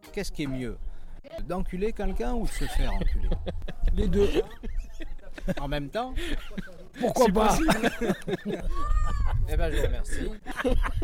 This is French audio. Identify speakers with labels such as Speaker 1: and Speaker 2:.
Speaker 1: Qu'est-ce qui est mieux? D'enculer quelqu'un ou de se faire enculer?
Speaker 2: Les deux.
Speaker 1: En même temps?
Speaker 2: Pourquoi pas?
Speaker 1: Eh ben, je vous remercie.